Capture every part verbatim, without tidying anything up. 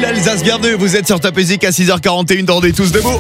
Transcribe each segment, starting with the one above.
l'Alsace, bienvenue, vous êtes sur Top Music à six heures quarante et une dans des Tous Debout.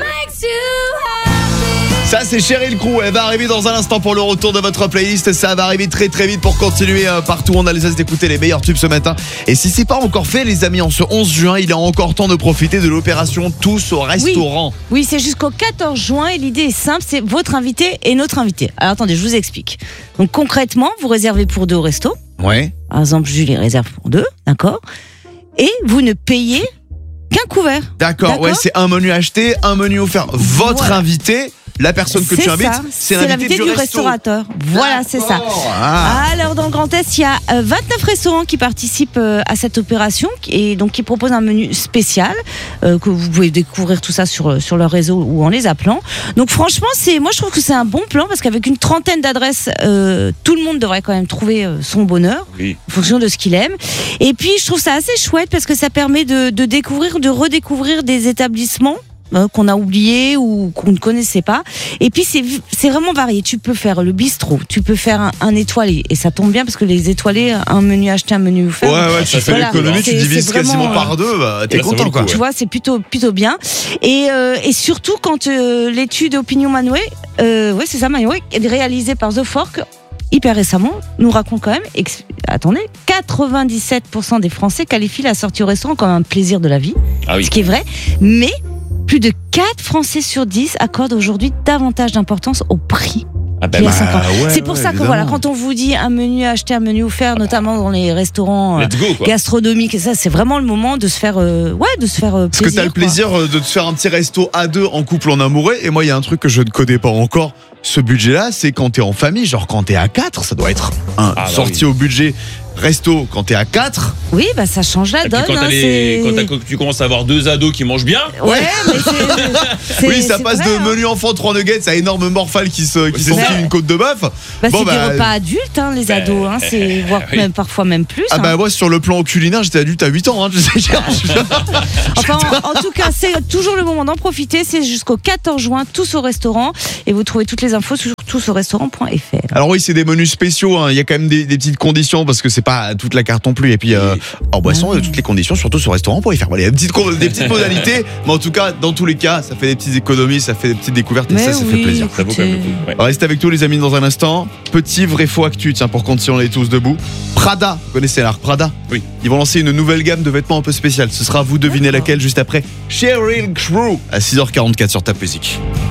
Ça c'est Sheryl Crow, elle va arriver dans un instant pour le retour de votre playlist. Ça va arriver très très vite pour continuer euh, partout en Alsace d'écouter les meilleurs tubes ce matin. Et si c'est pas encore fait les amis, en ce onze juin, il est encore temps de profiter de l'opération Tous au restaurant. Oui, oui, c'est jusqu'au quatorze juin et l'idée est simple, c'est votre invité et notre invité. Alors attendez, je vous explique. Donc concrètement, vous réservez pour deux au resto. Ouais. Par exemple, Julie réserve pour deux, d'accord. Et vous ne payez qu'un couvert. D'accord, D'accord. ouais, c'est un menu acheté, un menu offert. Votre Voilà. invité, la personne que C'est tu invites, ça, c'est c'est l'invité l'invité du, du, resto. restaurateur. Voilà, c'est ça. Ah. Alors dans le Grand Est, il y a euh, vingt-neuf restaurants qui participent euh, à cette opération et donc qui proposent un menu spécial euh, que vous pouvez découvrir tout ça sur sur leur réseau ou en les appelant. Donc franchement, c'est moi je trouve que c'est un bon plan parce qu'avec une trentaine d'adresses, euh, tout le monde devrait quand même trouver euh, son bonheur Oui. en fonction de ce qu'il aime. Et puis je trouve ça assez chouette parce que ça permet de, de découvrir, de redécouvrir des établissements euh, qu'on a oubliés ou qu'on ne connaissait pas. Et puis c'est c'est vraiment varié. Tu peux faire le bistrot, tu peux faire un, un étoilé et ça tombe bien parce que les étoilés, un menu acheté, un menu offert. Ouais, ouais, tu fais Voilà. l'économie, tu C'est- divises c'est vraiment, quasiment euh, par deux, bah, t'es là, ça vaut content le quoi. coup, Tu vois, c'est plutôt plutôt bien. Et euh, et surtout quand euh, l'étude Opinion Manway, euh, ouais c'est ça Manway, réalisée par The Fork hyper récemment, nous raconte quand même, ex- attendez, quatre-vingt-dix-sept pour cent des Français qualifient la sortie au restaurant comme un plaisir de la vie, Ah oui. ce qui est vrai, mais plus de quatre Français sur dix accordent aujourd'hui davantage d'importance au prix. Ah bah, qu'il y a bah, cinq ans. ouais, c'est pour ouais, ça que évidemment. voilà, quand on vous dit un menu acheté, un menu offert, notamment dans les restaurants euh, let's go quoi. gastronomiques et ça, c'est vraiment le moment de se faire, euh, ouais, de se faire euh, Parce que plaisir. t'as le quoi. plaisir euh, de te faire un petit resto à deux en couple en amoureux. Et moi, il y a un truc que je ne connais pas encore. Ce budget-là, c'est quand t'es en famille. Genre, quand t'es à quatre, ça doit être un bah sorti oui. au budget resto quand t'es à quatre. Oui, bah ça change la Et puis donne. quand, t'as hein, les- c'est- quand, t'as- quand tu commences à avoir deux ados qui mangent bien, Ouais, mais c'est- c'est. Oui, ça c'est passe vrai, de hein. menu enfant trois nuggets à énorme morphale qui se qui C'est s'enfile ça. une côte de bœuf. Bah, Bon, c'est bah, des repas adultes, hein, les bah, ados. Hein, c'est voire oui. même parfois même plus. Ah hein. bah moi sur le plan culinaire j'étais adulte à huit ans hein, je sais, je- Enfin, en, en tout cas, c'est toujours le moment d'en profiter. C'est jusqu'au quatorze juin, tous au restaurant. Et vous trouvez toutes les infos sur tous au restaurant point f r. Alors oui c'est des menus spéciaux hein. Il y a quand même des, des petites conditions parce que c'est pas toute la carte non plus et puis euh, en boisson il y a toutes les conditions surtout sur restaurant pour y faire voilà, il y a des petites, con- des petites modalités mais en tout cas dans tous les cas ça fait des petites économies ça fait des petites découvertes et Mais ça ça oui, fait plaisir. ça vaut quand même le coup. Ouais. Restez avec nous les amis dans un instant. Petit vrai faux actu tiens pour continuer on est tous debout. Prada, vous connaissez la marque Prada? Oui. Ils vont lancer une nouvelle gamme de vêtements un peu spéciale. Ce sera à vous deviner laquelle juste après Sheryl Crow à six heures quarante-quatre sur Top Music.